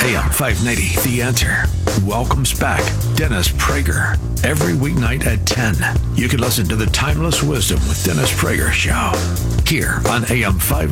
AM 590, The Answer, welcomes back Dennis Prager. Every weeknight at 10, you can listen to the Timeless Wisdom with Dennis Prager show here on AM 590.